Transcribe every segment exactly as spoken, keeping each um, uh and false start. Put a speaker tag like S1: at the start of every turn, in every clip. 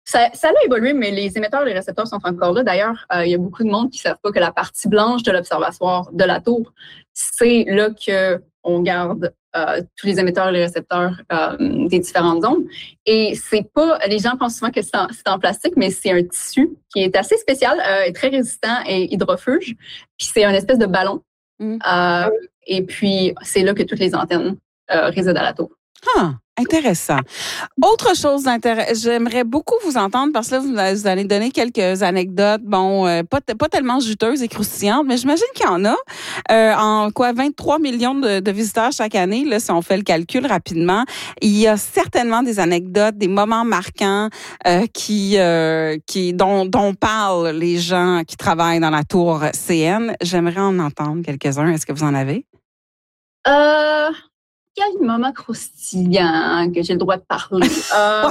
S1: Ça, ça a évolué, mais les émetteurs et les récepteurs sont encore là. D'ailleurs, euh, il y a beaucoup de monde qui ne savent pas que la partie blanche de l'observatoire de la tour, c'est là qu'on garde euh, tous les émetteurs et les récepteurs euh, des différentes ondes. Et c'est pas, les gens pensent souvent que c'est en, c'est en plastique, mais c'est un tissu qui est assez spécial, euh, très résistant et hydrofuge. Puis c'est un espèce de ballon. Mm. Euh, et puis, c'est là que toutes les antennes euh, résident à la tour.
S2: Ah, intéressant. Autre chose d'intéressant, j'aimerais beaucoup vous entendre parce que là, vous, vous allez donner quelques anecdotes, bon, euh, pas, pas tellement juteuses et croustillantes, mais j'imagine qu'il y en a. Euh, en quoi, vingt-trois millions de, de visiteurs chaque année, là, si on fait le calcul rapidement, il y a certainement des anecdotes, des moments marquants euh, qui, euh, qui, dont, dont parlent les gens qui travaillent dans la tour C N. J'aimerais en entendre quelques-uns. Est-ce que vous en avez?
S1: Euh... Quel moment croustillant que j'ai le droit de parler. Euh,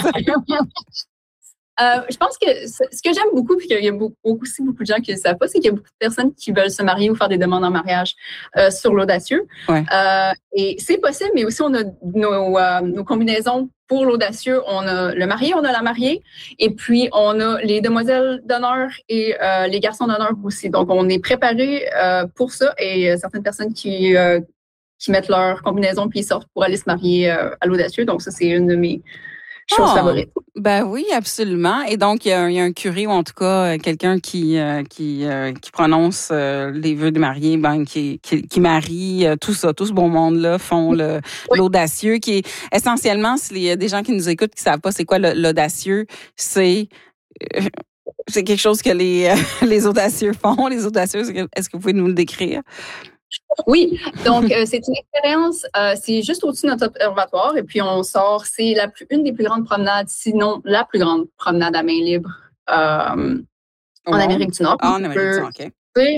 S1: euh, je pense que ce que j'aime beaucoup, puis qu'il y a beaucoup, aussi beaucoup de gens qui ne le savent pas, c'est qu'il y a beaucoup de personnes qui veulent se marier ou faire des demandes en mariage euh, sur l'audacieux.
S2: Ouais.
S1: Euh, et c'est possible, mais aussi on a nos, euh, nos combinaisons pour l'audacieux. On a le marié, on a la mariée, et puis on a les demoiselles d'honneur et euh, les garçons d'honneur aussi. Donc, on est préparé euh, pour ça, et euh, certaines personnes qui... Euh, qui mettent leur combinaison puis ils sortent pour aller se marier euh, à l'audacieux. Donc, ça, c'est une de mes choses oh, favorites.
S2: Ben oui, absolument. Et donc, il y a, il y a un curé ou en tout cas quelqu'un qui euh, qui euh, qui prononce euh, les vœux de mariée, ben, qui, qui, qui marie, euh, tout ça, tout ce beau monde-là font le, oui. l'audacieux, qui est essentiellement, s'il y a des gens qui nous écoutent qui ne savent pas c'est quoi le, l'audacieux, c'est... Euh, c'est quelque chose que les, euh, les audacieux font. Les audacieux, est-ce que vous pouvez nous le décrire?
S1: Oui, donc euh, c'est une expérience, euh, c'est juste au-dessus de notre observatoire et puis on sort, c'est la plus, une des plus grandes promenades, sinon la plus grande promenade à main libre euh, en ouais. Amérique du Nord.
S2: Ah, en Amérique du Nord, OK.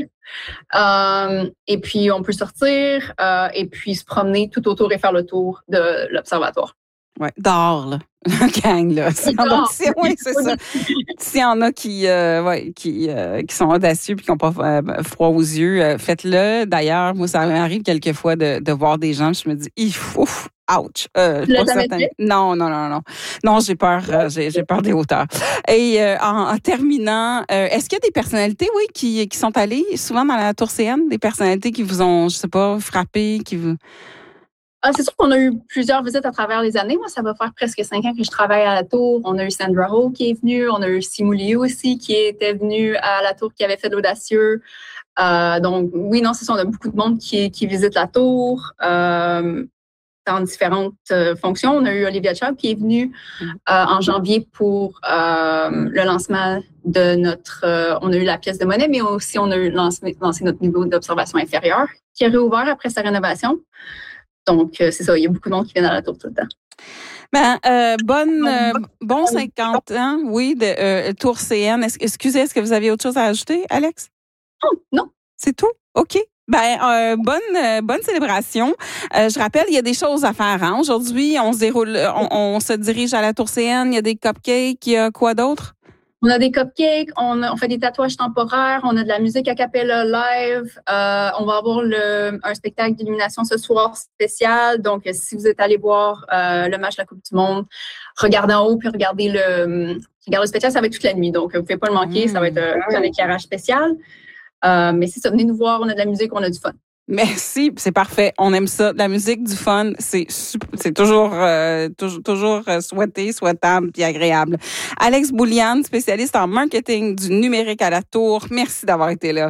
S1: Euh, et puis on peut sortir euh, et puis se promener tout autour et faire le tour de l'observatoire.
S2: Oui, dehors, là. Gang, là. Donc, si, oui, c'est ça. S'il y en a qui, euh, ouais, qui, euh, qui sont audacieux et qui n'ont pas euh, froid aux yeux, euh, faites-le. D'ailleurs, moi, ça m'arrive quelquefois de, de voir des gens, je me dis, il faut, ouch. Euh,
S1: pas certain.
S2: Non, non, non, non. Non, j'ai peur, euh, j'ai, j'ai peur des hauteurs. Et euh, en, en terminant, euh, est-ce qu'il y a des personnalités, oui, qui, qui sont allées souvent dans la Tour C N, des personnalités qui vous ont, je sais pas, frappé, qui vous...
S1: Ah, c'est sûr qu'on a eu plusieurs visites à travers les années. Moi, ça va faire presque cinq ans que je travaille à la Tour. On a eu Sandra Ho qui est venue. On a eu Simu Liu aussi qui était venu à la Tour, qui avait fait de l'audacieux. Euh, donc, oui, non, c'est ça. On a beaucoup de monde qui, qui visite la Tour euh, dans différentes euh, fonctions. On a eu Olivia Chow qui est venue euh, en janvier pour euh, le lancement de notre... Euh, on a eu la pièce de monnaie, mais aussi on a eu lancé, lancé notre niveau d'observation inférieure qui a réouvert après sa rénovation. Donc, euh, c'est ça, il y a beaucoup de monde qui viennent à la Tour tout le temps.
S2: Ben, euh, bonne, euh, bon cinquante ans, oui, de euh, Tour C N. Est-ce, excusez, est-ce que vous aviez autre chose à ajouter, Alex?
S1: Oh, non.
S2: C'est tout? OK. Ben, euh, bonne, euh, bonne célébration. Euh, je rappelle, il y a des choses à faire. Hein? Aujourd'hui, on se déroule, on, on se dirige à la Tour C N. Il y a des cupcakes. Il y a quoi d'autre?
S1: On a des cupcakes, on, a, on fait des tatouages temporaires, on a de la musique a cappella live. Euh, on va avoir le, un spectacle d'illumination ce soir spécial. Donc, si vous êtes allé voir euh, le match de la Coupe du Monde, regardez en haut puis regardez le, regardez le spectacle, ça va être toute la nuit. Donc, vous ne pouvez pas le manquer, mmh. ça va être euh, un éclairage spécial. Euh, mais c'est ça, venez nous voir, on a de la musique, on a du fun.
S2: Merci, c'est parfait. On aime ça. La musique, du fun, c'est c'est toujours euh, toujours toujours souhaité, souhaitable puis agréable. Alex Bouliane, spécialiste en marketing du numérique à la Tour. Merci d'avoir été là.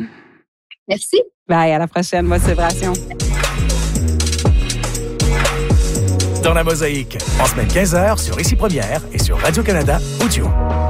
S1: Merci.
S2: Bye, à la prochaine. Bonne célébration.
S3: Dans la mosaïque, en semaine quinze heures sur Ici Première et sur Radio-Canada Audio.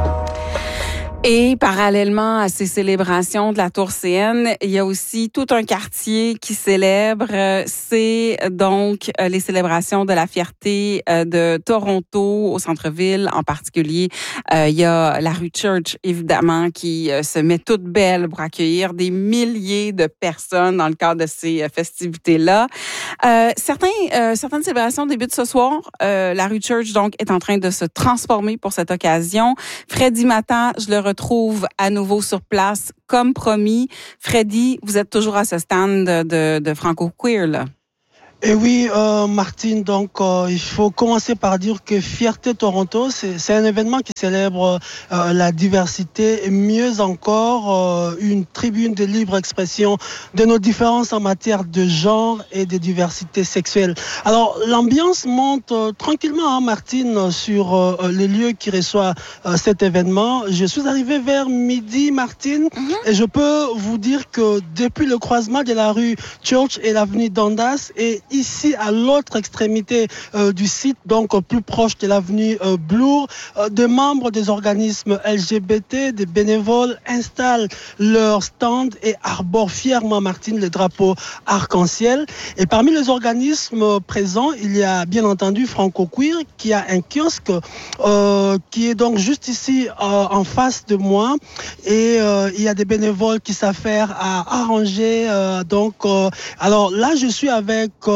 S2: Et parallèlement à ces célébrations de la Tour C N, il y a aussi tout un quartier qui célèbre. C'est donc les célébrations de la fierté de Toronto au centre-ville en particulier. Il y a la rue Church, évidemment, qui se met toute belle pour accueillir des milliers de personnes dans le cadre de ces festivités-là. Euh, certains, euh, certaines célébrations débutent ce soir. Euh, la rue Church, donc, est en train de se transformer pour cette occasion. Freddy Mata, je le retrouve à nouveau sur place, comme promis. Freddy, vous êtes toujours à ce stand de, de, de Franco Queer, là?
S4: Et oui, euh, Martine, donc euh, il faut commencer par dire que Fierté Toronto, c'est, c'est un événement qui célèbre euh, la diversité et mieux encore euh, une tribune de libre expression de nos différences en matière de genre et de diversité sexuelle. Alors l'ambiance monte euh, tranquillement, hein, Martine, sur euh, les lieux qui reçoivent euh, cet événement. Je suis arrivé vers midi, Martine, mm-hmm. et je peux vous dire que depuis le croisement de la rue Church et l'avenue Dundas et ici à l'autre extrémité euh, du site, donc euh, plus proche de l'avenue euh, Bloor, euh, des membres des organismes L G B T, des bénévoles installent leur stand et arborent fièrement, Martine, le drapeau arc-en-ciel. Et parmi les organismes présents, il y a bien entendu Franco Queer qui a un kiosque euh, qui est donc juste ici euh, en face de moi. Et euh, il y a des bénévoles qui s'affairent à arranger. Euh, donc, euh, alors là, je suis avec euh,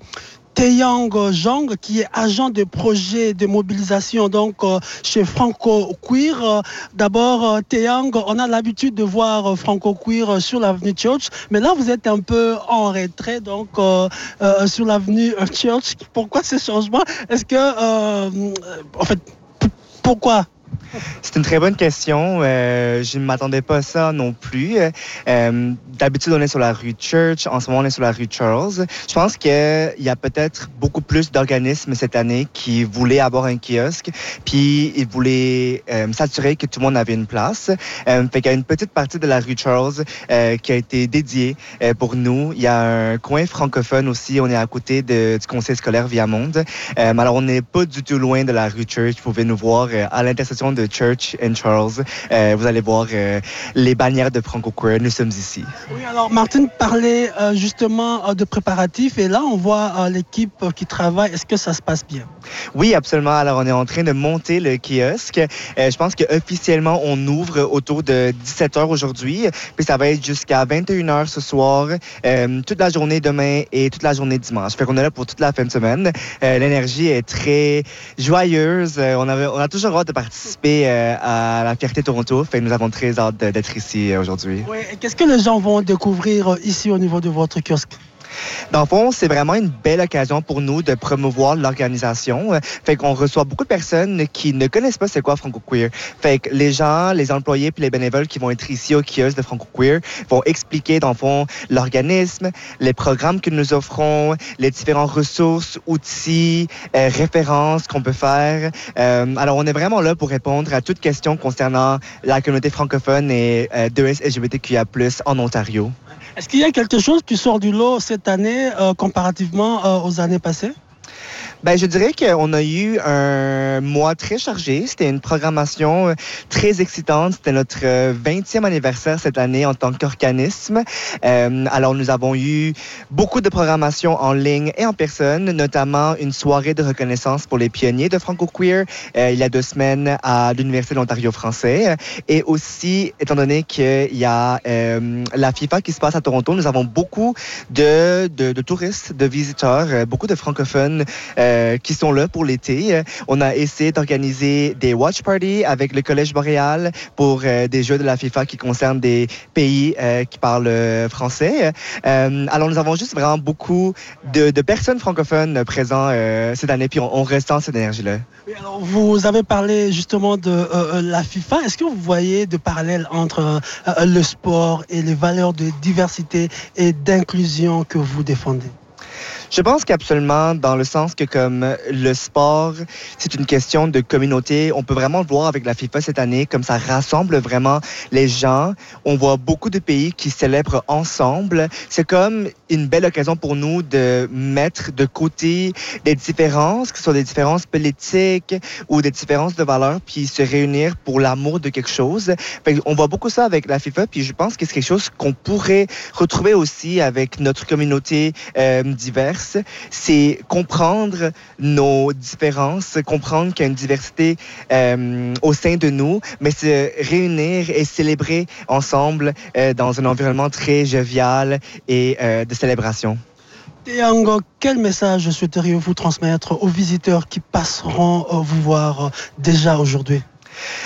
S4: Taeyang Jong, qui est agent de projet de mobilisation donc euh, chez Franco Queer. Euh, d'abord, euh, Taeyang, on a l'habitude de voir euh, Franco Queer sur l'avenue Church, mais là vous êtes un peu en retrait donc euh, euh, sur l'avenue Church. Pourquoi ce changement? Est-ce que, euh, en fait, p- pourquoi?
S5: C'est une très bonne question. Euh, je ne m'attendais pas à ça non plus. Euh, d'habitude, on est sur la rue Church. En ce moment, on est sur la rue Charles. Je pense qu'il y a peut-être beaucoup plus d'organismes cette année qui voulaient avoir un kiosque, puis ils voulaient euh, s'assurer que tout le monde avait une place. Euh, fait qu'il y a une petite partie de la rue Charles euh, qui a été dédiée euh, pour nous. Il y a un coin francophone aussi. On est à côté de, du conseil scolaire Viamonde. Euh, alors, on n'est pas du tout loin de la rue Church. Vous pouvez nous voir euh, à l'intersection de Church and Charles. Euh, vous allez voir euh, les bannières de Franco Queer. Nous sommes ici.
S4: Oui, alors Martine parlait euh, justement euh, de préparatifs et là on voit euh, l'équipe qui travaille. Est-ce que ça se passe bien?
S5: Oui, absolument. Alors on est en train de monter le kiosque. Euh, je pense qu'officiellement on ouvre autour de dix-sept heures aujourd'hui. Puis ça va être jusqu'à vingt et une heures ce soir, euh, toute la journée demain et toute la journée dimanche. Fait qu'on est là pour toute la fin de semaine. Euh, l'énergie est très joyeuse. Euh, on, avait, on a toujours hâte de participer euh, à la Fierté Toronto. Fait que nous avons très hâte d'être ici euh, aujourd'hui.
S4: Oui, et qu'est-ce que les gens vont découvrir ici au niveau de votre kiosque?
S5: Dans le fond, c'est vraiment une belle occasion pour nous de promouvoir l'organisation. Fait qu'on reçoit beaucoup de personnes qui ne connaissent pas c'est quoi Franco Queer. Fait que les gens, les employés puis les bénévoles qui vont être ici au kiosque de Franco Queer vont expliquer, dans le fond, l'organisme, les programmes que nous offrons, les différentes ressources, outils, euh, références qu'on peut faire. Euh, alors, on est vraiment là pour répondre à toutes questions concernant la communauté francophone et euh, deux S L G B T Q I A plus, en Ontario.
S4: Est-ce qu'il y a quelque chose qui sort du lot cette année euh, comparativement euh, aux années passées?
S5: Ben, je dirais qu'on a eu un mois très chargé. C'était une programmation très excitante. C'était notre vingtième anniversaire cette année en tant qu'organisme. Euh, alors, nous avons eu beaucoup de programmations en ligne et en personne, notamment une soirée de reconnaissance pour les pionniers de Franco Queer euh, il y a deux semaines à l'Université de l'Ontario français. Et aussi, étant donné qu'il y a euh, la FIFA qui se passe à Toronto, nous avons beaucoup de, de, de touristes, de visiteurs, euh, beaucoup de francophones euh, qui sont là pour l'été. On a essayé d'organiser des watch parties avec le Collège Boréal pour euh, des jeux de la FIFA qui concernent des pays euh, qui parlent français. Euh, alors, nous avons juste vraiment beaucoup de, de personnes francophones présentes euh, cette année, puis on, on ressent cette énergie-là.
S4: Oui, alors, vous avez parlé justement de euh, la FIFA. Est-ce que vous voyez de parallèles entre euh, le sport et les valeurs de diversité et d'inclusion que vous défendez?
S5: Je pense qu'absolument, dans le sens que comme le sport, c'est une question de communauté. On peut vraiment le voir avec la FIFA cette année, comme ça rassemble vraiment les gens. On voit beaucoup de pays qui célèbrent ensemble. C'est comme une belle occasion pour nous de mettre de côté des différences, que ce soit des différences politiques ou des différences de valeurs, puis se réunir pour l'amour de quelque chose. Fait on voit beaucoup ça avec la FIFA, puis je pense que c'est quelque chose qu'on pourrait retrouver aussi avec notre communauté euh, diverse. C'est comprendre nos différences, comprendre qu'il y a une diversité euh, au sein de nous, mais se réunir et célébrer ensemble euh, dans un environnement très jovial et euh, de célébration.
S4: Taeyang, quel message souhaiteriez-vous transmettre aux visiteurs qui passeront vous voir déjà aujourd'hui?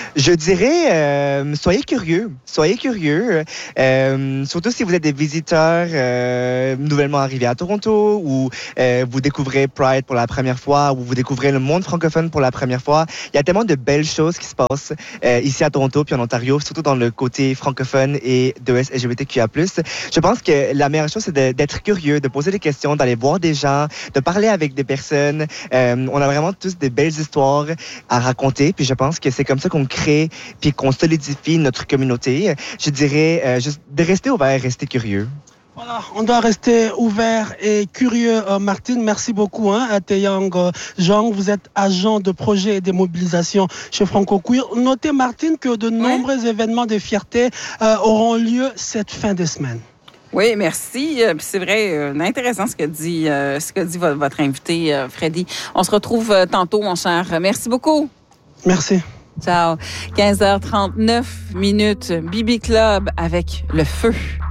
S5: Je dirais, euh, soyez curieux. Soyez curieux. Euh, surtout si vous êtes des visiteurs euh, nouvellement arrivés à Toronto ou euh, vous découvrez Pride pour la première fois ou vous découvrez le monde francophone pour la première fois. Il y a tellement de belles choses qui se passent euh, ici à Toronto puis en Ontario, surtout dans le côté francophone et de L G B T Q A plus. Je pense que la meilleure chose, c'est de, d'être curieux, de poser des questions, d'aller voir des gens, de parler avec des personnes. Euh, on a vraiment tous des belles histoires à raconter. Puis je pense que c'est comme ça qu'on crée puis qu'on solidifie notre communauté. Je dirais euh, juste de rester ouvert, rester curieux.
S4: Voilà, on doit rester ouvert et curieux. Euh, Martine, merci beaucoup. Hein, à Taeyang euh, Zhang, vous êtes agent de projet et de mobilisation chez Franco Queer. Notez, Martine, que de nombreux oui. événements de fierté euh, auront lieu cette fin de semaine.
S2: Oui, merci. C'est vrai, euh, intéressant ce que dit, euh, ce que dit votre, votre invité, euh, Freddy. On se retrouve euh, tantôt, mon cher. Merci beaucoup.
S4: Merci.
S2: Ciao. quinze heures trente-neuf minutes. B B Club avec le feu.